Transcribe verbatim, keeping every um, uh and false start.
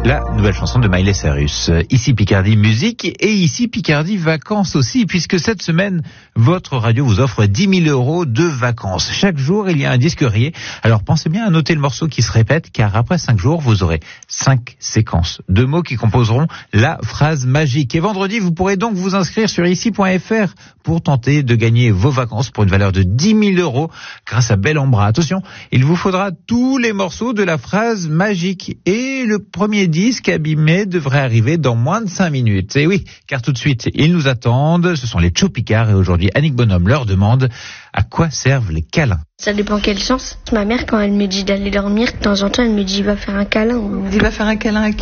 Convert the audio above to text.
La nouvelle chanson de Miley Cyrus. Ici Picardie Musique et ici Picardie Vacances aussi, puisque cette semaine, votre radio vous offre dix mille euros de vacances. Chaque jour, il y a un disque rayé. Alors pensez bien à noter le morceau qui se répète, car après cinq jours, vous aurez cinq séquences de mots qui composeront la phrase magique. Et vendredi, vous pourrez donc vous inscrire sur ici point f r pour tenter de gagner vos vacances pour une valeur de dix mille euros grâce à Bel en Bras. Attention, il vous faudra tous les morceaux de la phrase magique. Et le premier disque abîmé devrait arriver dans moins de cinq minutes. Et oui, car tout de suite, ils nous attendent. Ce sont les Tcho Picard et aujourd'hui, Annick Bonhomme leur demande à quoi servent les câlins. Ça dépend quel sens. Ma mère, quand elle me dit d'aller dormir, de temps en temps, elle me dit va faire un câlin. Ou... Il va faire un câlin à qui ?